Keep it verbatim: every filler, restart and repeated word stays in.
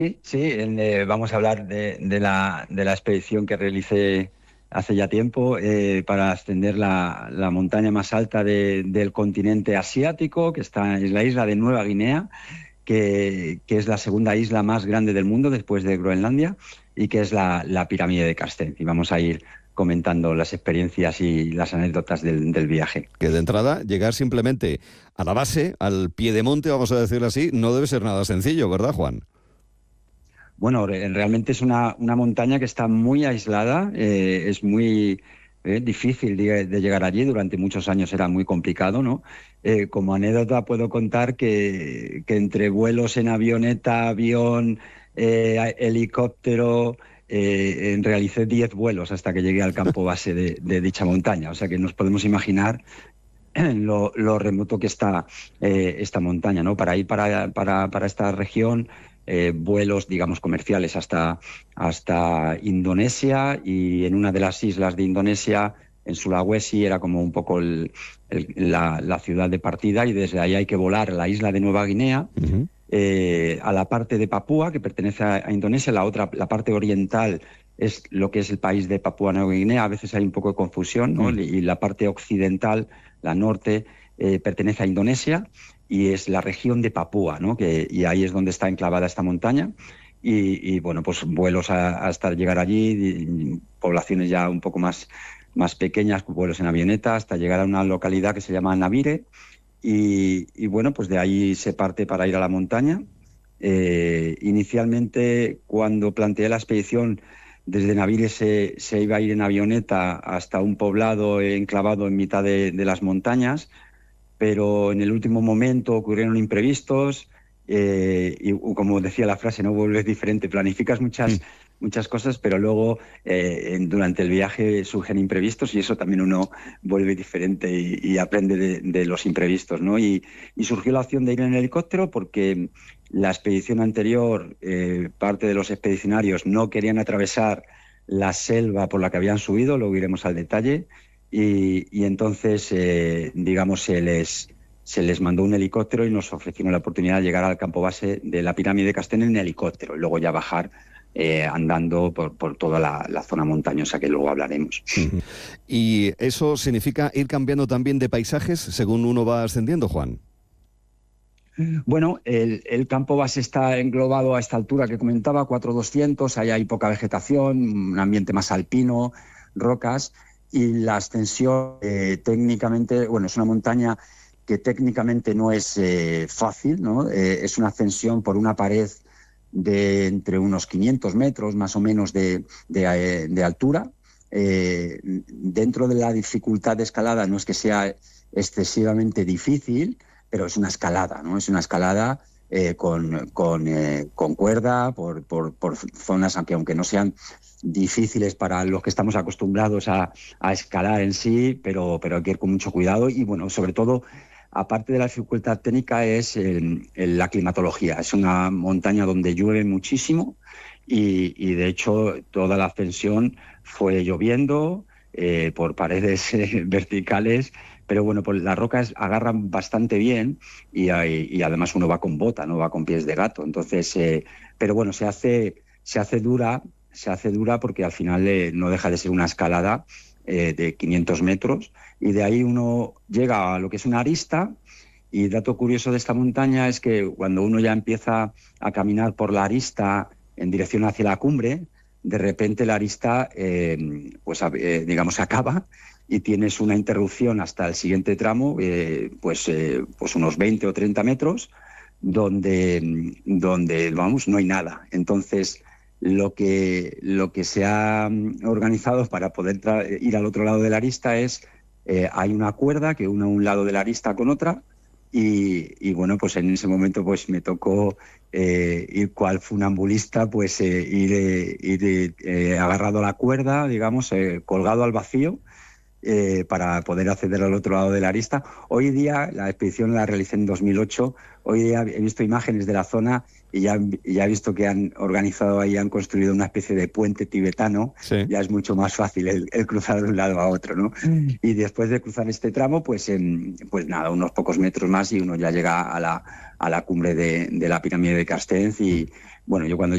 Sí, sí, en, eh, vamos a hablar de, de la, de la expedición que realicé hace ya tiempo eh, para ascender la, la montaña más alta de- del continente asiático, que está, es la isla de Nueva Guinea, que, que es la segunda isla más grande del mundo después de Groenlandia y que es la, la pirámide de Castel. Y vamos a ir comentando las experiencias y las anécdotas del, del viaje. Que de entrada, llegar simplemente a la base, al pie de monte, vamos a decirlo así, no debe ser nada sencillo, ¿verdad, Juan? Bueno, re- realmente es una, una montaña que está muy aislada, eh, es muy eh, difícil de, de llegar allí, durante muchos años era muy complicado, ¿no? Eh, como anécdota puedo contar que, que entre vuelos en avioneta, avión, eh, a- helicóptero, eh, en- realicé diez vuelos hasta que llegué al campo base de, de dicha montaña, o sea que nos podemos imaginar lo, lo remoto que está eh, esta montaña, ¿no? Para ir para, para, para esta región, eh, vuelos, digamos, comerciales hasta, hasta Indonesia, y en una de las islas de Indonesia, en Sulawesi, era como un poco el, el, la, la ciudad de partida, y desde ahí hay que volar a la isla de Nueva Guinea, Uh-huh. eh, a la parte de Papúa, que pertenece a, a Indonesia. La otra, la parte oriental, es lo que es el país de Papúa Nueva Guinea. A veces hay un poco de confusión, ¿no? Uh-huh. Y la parte occidental, la norte, eh, pertenece a Indonesia y es la región de Papúa, ¿no? Que, y ahí es donde está enclavada esta montaña. Y, y bueno, pues vuelos a, hasta llegar allí, y poblaciones ya un poco más, más pequeñas, vuelos en avioneta, hasta llegar a una localidad que se llama Navire. Y, y bueno, pues de ahí se parte para ir a la montaña. Eh, inicialmente, cuando planteé la expedición, desde Navire se, se iba a ir en avioneta hasta un poblado enclavado en mitad de, de las montañas, pero en el último momento ocurrieron imprevistos, eh, y como decía la frase, no vuelves diferente, planificas Uh-huh. muchas, muchas cosas, pero luego eh, en, durante el viaje surgen imprevistos y eso también uno vuelve diferente y, y aprende de, de los imprevistos, ¿no? Y, y surgió la opción de ir en helicóptero porque la expedición anterior, eh, parte de los expedicionarios no querían atravesar la selva por la que habían subido, luego iremos al detalle. Y, y entonces, eh, digamos, se les, se les mandó un helicóptero y nos ofrecieron la oportunidad de llegar al campo base de la pirámide de Castell en helicóptero y luego ya bajar eh, andando por, por toda la, la zona montañosa, que luego hablaremos. Uh-huh. ¿Y eso significa ir cambiando también de paisajes según uno va ascendiendo, Juan? Bueno, el, el campo base está englobado a esta altura que comentaba, cuatro mil doscientos, ahí hay poca vegetación, un ambiente más alpino, rocas, y la ascensión eh, técnicamente, bueno, es una montaña que técnicamente no es eh, fácil, ¿no? Eh, es una ascensión por una pared de entre unos quinientos metros más o menos de, de, eh, de altura. Eh, dentro de la dificultad de escalada no es que sea excesivamente difícil, pero es una escalada, ¿no? Es una escalada eh, con, con, eh, con cuerda, por, por, por zonas, aunque, aunque no sean difíciles para los que estamos acostumbrados a, a escalar en sí, pero, pero hay que ir con mucho cuidado. Y bueno, sobre todo, aparte de la dificultad técnica, es el, el, la climatología. Es una montaña donde llueve muchísimo y, y de hecho toda la ascensión fue lloviendo eh, por paredes eh, verticales, pero bueno, pues las rocas agarran bastante bien y, hay, y además uno va con bota, no va con pies de gato. Entonces, eh, pero bueno, se hace, se hace dura, se hace dura porque al final eh, no deja de ser una escalada eh, de quinientos metros, y de ahí uno llega a lo que es una arista. Y dato curioso de esta montaña es que cuando uno ya empieza a caminar por la arista en dirección hacia la cumbre, de repente la arista, eh, pues eh, digamos, se acaba y tienes una interrupción hasta el siguiente tramo, eh, pues, eh, pues unos veinte o treinta metros, donde, donde, vamos, no hay nada. Entonces, lo que, lo que se ha organizado para poder ir al otro lado de la arista es, eh, hay una cuerda que une un lado de la arista con otra, y, y bueno, pues en ese momento pues me tocó eh, ir cual funambulista, pues eh, ir, eh, ir eh, agarrado a la cuerda, digamos, eh, colgado al vacío, eh, para poder acceder al otro lado de la arista. Hoy día, la expedición la realicé en dos mil ocho, hoy día he visto imágenes de la zona y ya, ya he visto que han organizado ahí, han construido una especie de puente tibetano, Sí. ya es mucho más fácil el, el cruzar de un lado a otro, ¿no? Y después de cruzar este tramo, pues, en, pues nada, unos pocos metros más y uno ya llega a la, a la cumbre de, de la pirámide de Carstensz. Y bueno, yo cuando